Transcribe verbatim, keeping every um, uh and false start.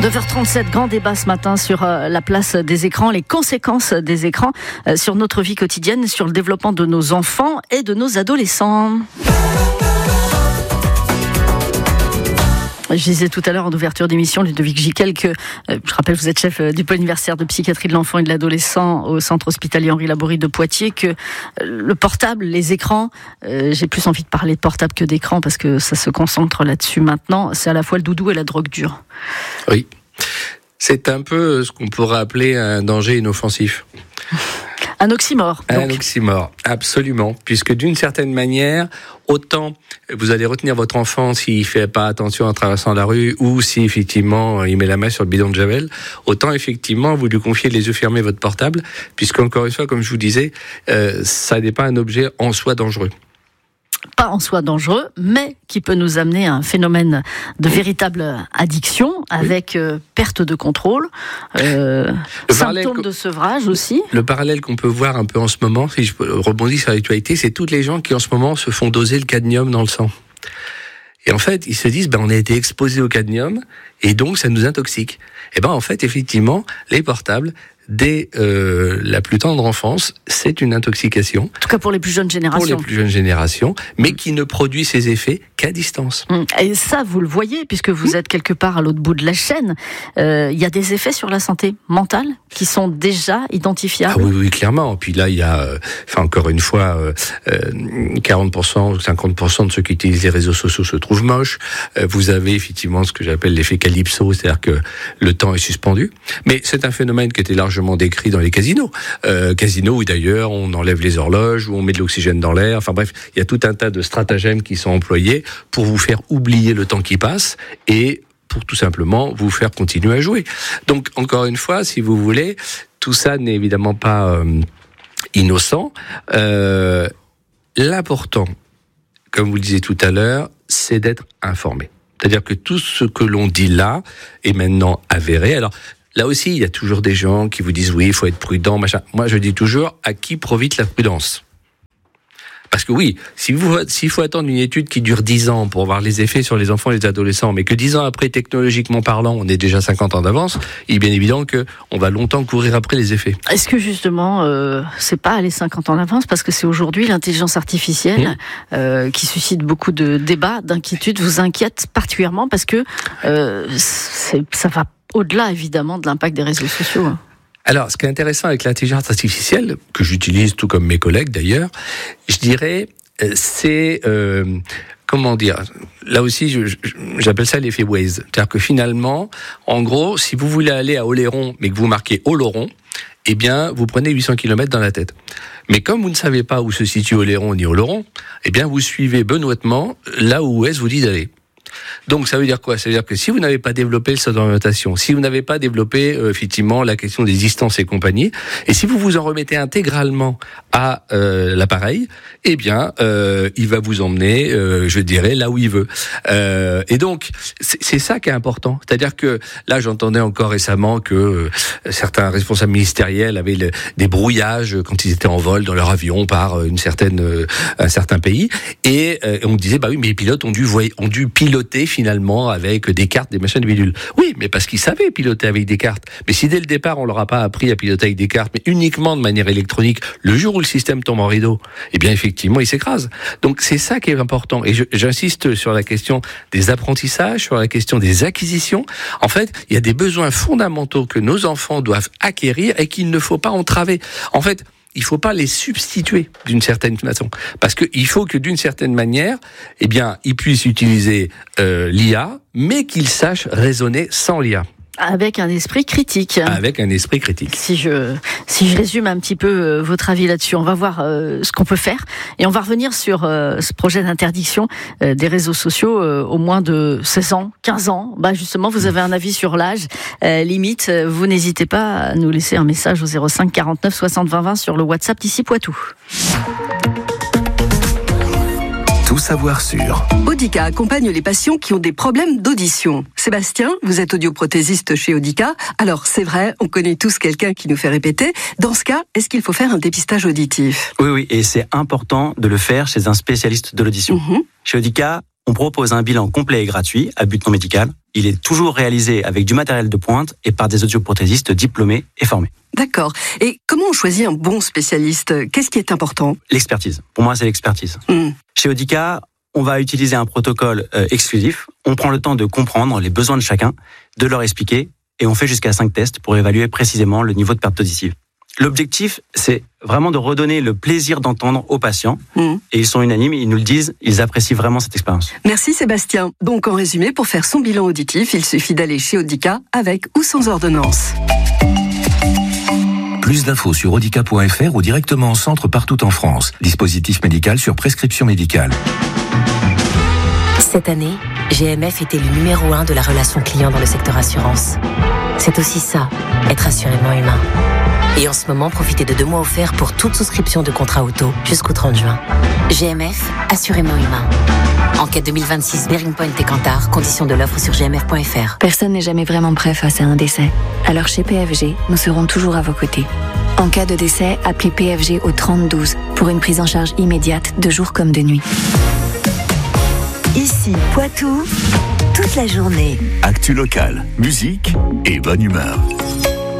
neuf heures trente-sept, grand débat ce matin sur euh, la place des écrans, les conséquences des écrans euh, sur notre vie quotidienne, sur le développement de nos enfants et de nos adolescents. Je disais tout à l'heure en ouverture d'émission, Ludovic Giquel, que, euh, je rappelle, vous êtes chef du pôle universitaire de psychiatrie de l'enfant et de l'adolescent au centre hospitalier Henri Laborie de Poitiers, que euh, le portable, les écrans, euh, j'ai plus envie de parler de portable que d'écran parce que ça se concentre là-dessus maintenant, c'est à la fois le doudou et la drogue dure. Oui, c'est un peu ce qu'on pourrait appeler un danger inoffensif. Un oxymore. Donc. Un oxymore, absolument. Puisque d'une certaine manière, autant vous allez retenir votre enfant s'il ne fait pas attention en traversant la rue ou si effectivement il met la main sur le bidon de Javel, autant effectivement vous lui confiez les yeux fermés votre portable, puisqu'encore une fois, comme je vous disais, euh, ça n'est pas un objet en soi dangereux. Pas en soi dangereux, mais qui peut nous amener à un phénomène de véritable addiction, avec oui. euh, perte de contrôle, euh, symptômes de sevrage aussi. Le parallèle qu'on peut voir un peu en ce moment, si je rebondis sur l'actualité, c'est toutes les gens qui en ce moment se font doser le cadmium dans le sang. Et en fait, ils se disent, ben, on a été exposé au cadmium, et donc ça nous intoxique. Et ben, en fait, effectivement, les portables, dès euh, la plus tendre enfance, c'est une intoxication. En tout cas pour les plus jeunes générations. Pour les plus jeunes générations, mais qui ne produit ses effets qu'à distance. Et ça, vous le voyez, puisque vous êtes quelque part à l'autre bout de la chaîne. Il euh, y a des effets sur la santé mentale qui sont déjà identifiables. Ah oui, oui, clairement. Puis là, il y a, euh, enfin encore une fois, euh, euh, quarante pour cent ou cinquante pour cent de ceux qui utilisent les réseaux sociaux se trouvent moches. Euh, vous avez effectivement ce que j'appelle l'effet calypso, c'est-à-dire que le temps est suspendu. Mais c'est un phénomène qui était largement décrit dans les casinos. Euh, casinos où d'ailleurs on enlève les horloges, où on met de l'oxygène dans l'air. Enfin bref, il y a tout un tas de stratagèmes qui sont employés pour vous faire oublier le temps qui passe et pour tout simplement vous faire continuer à jouer. Donc encore une fois, si vous voulez, tout ça n'est évidemment pas euh, innocent. Euh, l'important, comme vous le disiez tout à l'heure, c'est d'être informé. C'est-à-dire que tout ce que l'on dit là est maintenant avéré. Alors là aussi, il y a toujours des gens qui vous disent oui, il faut être prudent, machin. Moi, je dis toujours, à qui profite la prudence ? Parce que oui, si vous, s'il faut attendre une étude qui dure dix ans pour voir les effets sur les enfants et les adolescents, mais que dix ans après, technologiquement parlant, on est déjà cinquante ans d'avance, il est bien évident qu'on va longtemps courir après les effets. Est-ce que justement, euh, c'est pas aller cinquante ans d'avance, parce que c'est aujourd'hui l'intelligence artificielle mmh. euh, qui suscite beaucoup de débats, d'inquiétudes, vous inquiète particulièrement parce que euh, c'est, ça va au-delà évidemment de l'impact des réseaux sociaux. Alors, ce qui est intéressant avec l'intelligence artificielle, que j'utilise tout comme mes collègues d'ailleurs, je dirais, c'est, euh, comment dire, là aussi, je, je, j'appelle ça l'effet Waze. C'est-à-dire que finalement, en gros, si vous voulez aller à Oléron, mais que vous marquez Oloron, eh bien, vous prenez huit cents kilomètres dans la tête. Mais comme vous ne savez pas où se situe Oléron ni Oloron, eh bien, vous suivez benoîtement là où Waze vous dit d'aller. Donc ça veut dire quoi ? Ça veut dire que si vous n'avez pas développé le sens d'orientation, si vous n'avez pas développé euh, effectivement la question des distances et compagnie, et si vous vous en remettez intégralement à euh, l'appareil, eh bien euh, il va vous emmener, euh, je dirais, là où il veut. Euh, et donc c'est, c'est ça qui est important. C'est-à-dire que là j'entendais encore récemment que euh, certains responsables ministériels avaient le, des brouillages quand ils étaient en vol dans leur avion par une certaine, euh, un certain pays, et euh, on disait bah oui mais les pilotes ont dû, voyer, ont dû piloter finalement avec des cartes, des machins, des bidules. Oui, mais parce qu'ils savaient piloter avec des cartes. Mais si dès le départ on leur a pas appris à piloter avec des cartes, mais uniquement de manière électronique, le jour où le système tombe en rideau, eh bien effectivement il s'écrase. Donc c'est ça qui est important. Et je, j'insiste sur la question des apprentissages, sur la question des acquisitions. En fait, il y a des besoins fondamentaux que nos enfants doivent acquérir et qu'il ne faut pas entraver. En fait, il ne faut pas les substituer d'une certaine façon. Parce qu'il faut que d'une certaine manière, eh bien, ils puissent utiliser euh, l'I A, mais qu'ils sachent raisonner sans l'I A. Avec un esprit critique. Avec un esprit critique. Si je, si je résume un petit peu euh, votre avis là-dessus, on va voir euh, ce qu'on peut faire. Et on va revenir sur euh, ce projet d'interdiction euh, des réseaux sociaux euh, au moins de seize ans, quinze ans. Bah justement, vous avez un avis sur l'âge euh, limite. Vous n'hésitez pas à nous laisser un message au zéro cinq quarante-neuf soixante vingt vingt sur le WhatsApp d'ici Poitou. Tout savoir sur. Audica accompagne les patients qui ont des problèmes d'audition. Sébastien, vous êtes audioprothésiste chez Audica. Alors, c'est vrai, on connaît tous quelqu'un qui nous fait répéter. Dans ce cas, est-ce qu'il faut faire un dépistage auditif ? Oui, oui, et c'est important de le faire chez un spécialiste de l'audition. Mm-hmm. Chez Audica, on propose un bilan complet et gratuit à but non médical. Il est toujours réalisé avec du matériel de pointe et par des audioprothésistes diplômés et formés. D'accord. Et comment on choisit un bon spécialiste? Qu'est-ce qui est important? L'expertise. Pour moi, c'est l'expertise. Mmh. Chez Audica, on va utiliser un protocole euh, exclusif. On prend le temps de comprendre les besoins de chacun, de leur expliquer, et on fait jusqu'à cinq tests pour évaluer précisément le niveau de perte auditive. L'objectif, c'est vraiment de redonner le plaisir d'entendre aux patients. Mmh. Et ils sont unanimes, ils nous le disent, ils apprécient vraiment cette expérience. Merci Sébastien. Donc en résumé, pour faire son bilan auditif, il suffit d'aller chez Audica avec ou sans ordonnance. Plus d'infos sur audica point f r ou directement en centre partout en France. Dispositif médical sur prescription médicale. Cette année, G M F était le numéro un de la relation client dans le secteur assurance. C'est aussi ça, être assurément humain. Et en ce moment, profitez de deux mois offerts pour toute souscription de contrat auto jusqu'au trente juin. G M F, assurément humain. Enquête deux mille vingt-six, Bearing Point et Kantar, conditions de l'offre sur g m f point f r. Personne n'est jamais vraiment prêt face à un décès. Alors chez P F G, nous serons toujours à vos côtés. En cas de décès, appelez P F G au trente douze pour une prise en charge immédiate de jour comme de nuit. Ici, Poitou, toute la journée. Actu locale, musique et bonne humeur.